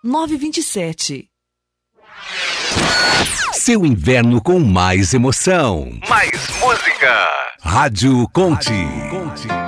927. Seu inverno com mais emoção. Mais música. Rádio Conte.